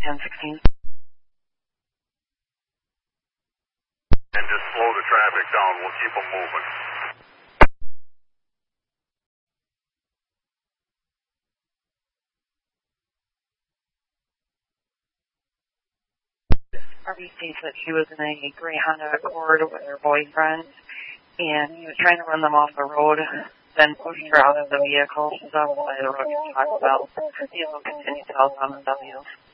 1016. And just slow the traffic down. We'll keep them moving. RV states that she was in a gray Honda Accord with her boyfriend, and he was trying to run them off the road, then pushed her out of the vehicle. She's on the side of the road to talk about. The vehicle continued southbound on W.